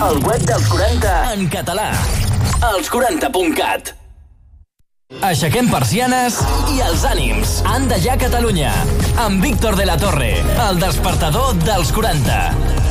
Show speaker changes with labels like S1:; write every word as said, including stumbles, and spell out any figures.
S1: El web dels quaranta en català. els quaranta punt cat. Aixequem persianes i els ànims. Anda ja Catalunya. Amb Víctor de la Torre, el despertador dels quaranta.